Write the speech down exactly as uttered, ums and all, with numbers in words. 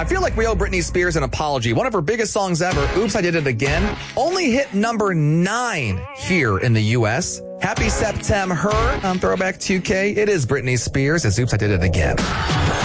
I feel like we owe Britney Spears an apology. One of her biggest songs ever, Oops, I Did It Again, only hit number nine here in the U S. Happy September, her on Throwback two K. It is Britney Spears as Oops, I Did It Again.